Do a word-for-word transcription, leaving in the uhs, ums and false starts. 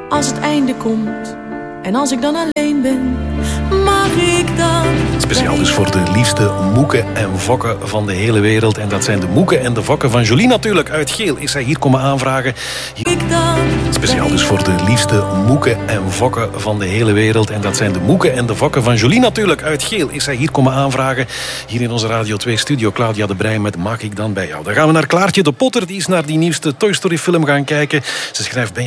als het einde komt en als ik dan alleen ben, mag ik dan... Speciaal dus voor de liefste moeken en vokken van de hele wereld. En dat zijn de moeken en de vokken van Jolie natuurlijk. Uit Geel is zij hier komen aanvragen. Ik dan... Speciaal dus voor de liefste moeken en vokken van de hele wereld. En dat zijn de moeken en de vokken van Jolie natuurlijk. Uit Geel is zij hier komen aanvragen. Hier in onze Radio twee studio. Claudia de Breij met Mag ik dan bij jou. Dan gaan we naar Klaartje de Potter. Die is naar die nieuwste Toy Story film gaan kijken. Ze schrijft...